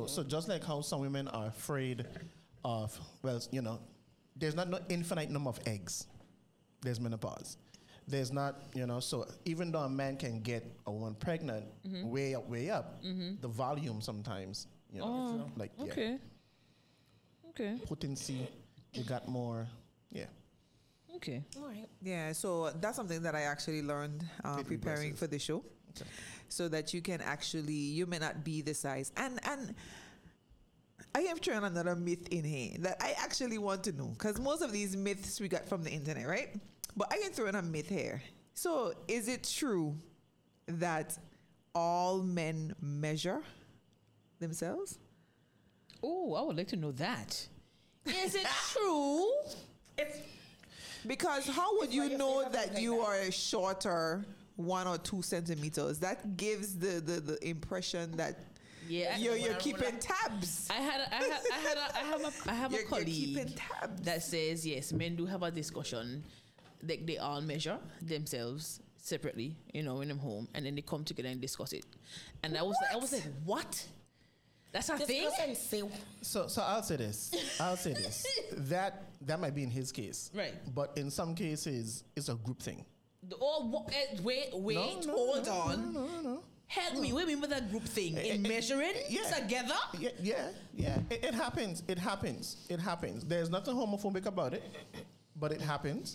so just like how some women are afraid of, well, there's not no infinite number of eggs. There's menopause. There's not, so even though a man can get a woman pregnant way up, the volume sometimes, Okay. potency, you got more, Okay. All right. Yeah, so that's something that I actually learned preparing for the show. Okay. So that you can actually, you may not be the size. And I am trying another myth in here that I actually want to know. Because most of these myths we got from the internet, right? But I can throw in a myth here. So is it true that all men measure themselves? Oh, I would like to know that. Is it true? Because how would you Why you know say that something you like are shorter 1 or 2 centimeters? That gives the impression that Yeah. you're keeping tabs. I have a You're keeping colleague tabs. that says yes, men do have a discussion. Like they all measure themselves separately, in them home, and then they come together and discuss it. And I was like, what? That's a thing? So I'll say this. That might be in his case. Right. But in some cases, it's a group thing. Wait, No, hold on. No. Help me. What do you mean by that group thing? In measuring together? Yeah. It happens. There's nothing homophobic about it, but it happens.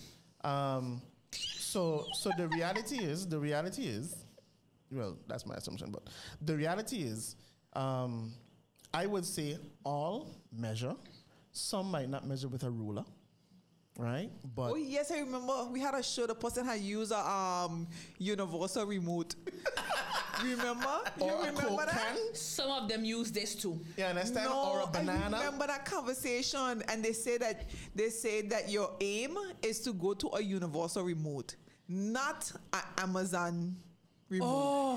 So the reality is, well, that's my assumption, but the reality is, I would say all measure. Some might not measure with a ruler, right? But Oh yes, I remember we had a show. The person had used a universal remote. Remember? You or a remember Coke that? can, Some of them use this too. you understand? No, Or a banana. I remember that conversation, and they say that your aim is to go to a universal remote, not an Amazon remote.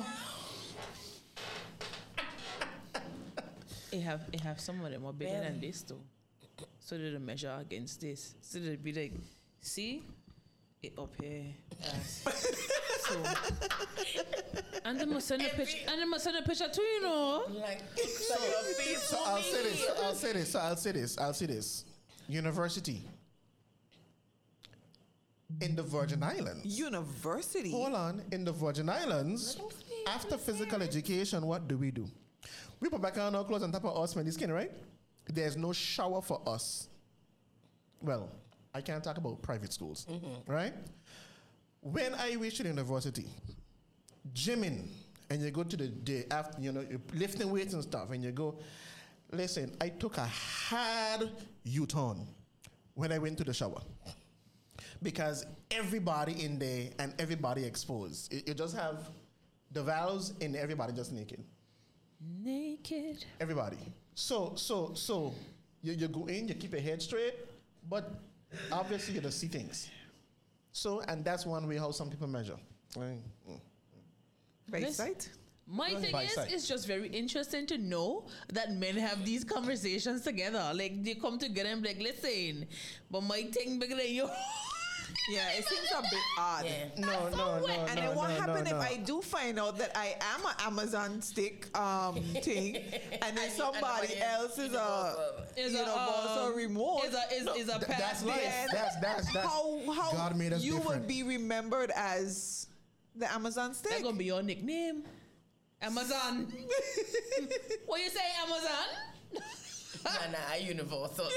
It have some of them are bigger than this though. So they measure against this. So they'd be like, see? It up here. So and they must send a picture too, Like, so I'll say this. University in the Virgin Islands. University. Hold on. In the Virgin Islands, after physical education, what do? We put back on our clothes on top of our smelly skin, right? There's no shower for us. Well, I can't talk about private schools, right? When I reached the university, gymming, and you go to the day after, you're lifting weights and stuff, and you go, listen, I took a hard U-turn when I went to the shower. Because everybody in there and everybody exposed. You just have the valves and everybody just naked. Naked. Everybody. So you go in, you keep your head straight, but obviously you just see things. So, and that's one way how some people measure. Right? By This- sight. My thing By is, sight. it's just very interesting to know that men have these conversations together. Like they come together and be like, listen, but my thing bigger than you. Yeah, it seems a bit odd. Yeah. No. And then what happens if no. I do find out that I am an Amazon stick thing, and then somebody else is a universal remote? Is a That's past life. Then That's how God made us you different. would be remembered as the Amazon That's stick? gonna be your nickname. Amazon. What you say, Amazon? Nah, universal.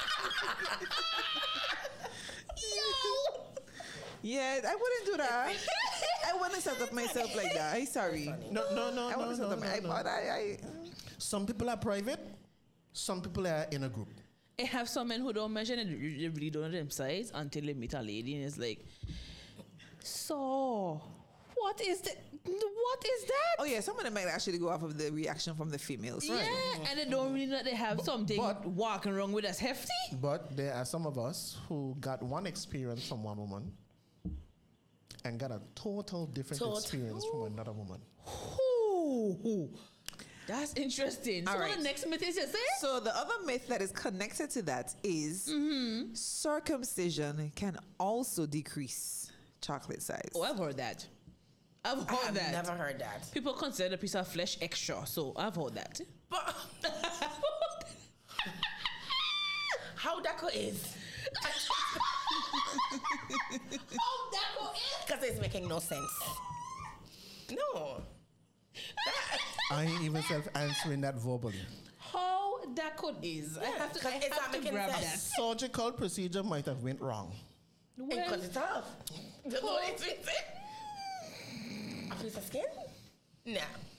Yeah, I wouldn't do that. I wouldn't set up myself like that. I'm sorry. No. I wouldn't set up but I Some people are private. Some people are in a group. I have some men who don't measure and they really don't know them size until they meet a lady and it's like, so what is that? Oh yeah, some of them might actually go off of the reaction from the females. Yeah, and they don't really know that they have something but- walking around with us hefty. But there are some of us who got one experience from one woman and got a total different experience from another woman. Ooh, that's interesting. So All what right. the next myth is, you say? So the other myth that is connected to that is circumcision can also decrease chocolate size. Oh, I've heard that. I've heard I've that. never heard that. People consider a piece of flesh extra, so I've heard that. But Daco is? How Daco is? Because it's making no sense. No. I ain't even self-answering that verbally. How that code is? I have to, It's not making grab sense. that. Surgical procedure might have went wrong. And Well, cut it off. That's what it's with it. A piece of skin? Nah.